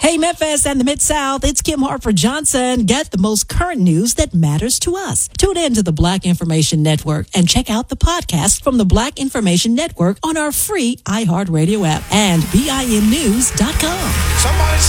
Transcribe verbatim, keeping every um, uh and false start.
Hey, Memphis and the Mid-South, it's Kim Harper Johnson. Get the most current news that matters to us. Tune in to the Black Information Network and check out the podcast from the Black Information Network on our free iHeartRadio app and B I N news dot com. Somebody